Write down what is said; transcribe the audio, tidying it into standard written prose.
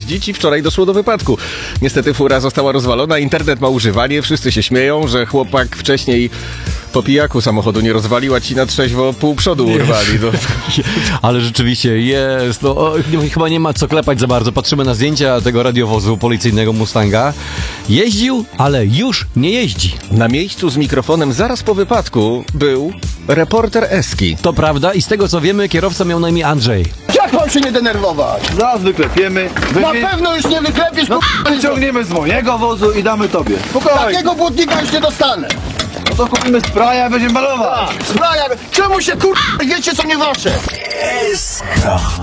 jeździć i wczoraj doszło do wypadku. Niestety fura została rozwalona, internet ma używanie, wszyscy się śmieją, że chłopak wcześniej po pijaku samochodu nie rozwalił, a ci na trzeźwo pół przodu urwali. No. Ale rzeczywiście jest, chyba nie ma co klepać za bardzo. Patrzymy na zdjęcia tego radiowozu policyjnego Mustanga. Jeździł, ale już nie jeździ. Na miejscu z mikrofonem zaraz po wypadku był reporter Eski. To prawda i z tego co wiemy, kierowca miał na imię Andrzej. Jak mam się nie denerwować? Zaraz wyklepiemy. Na pewno już nie wyklepiesz, Wyciągniemy z mojego wozu i damy tobie. Spokojnie. takiego błotnika już nie dostanę. No to kupimy spraya i będziemy malować. Spraja, czemu się wiecie co nie wasze?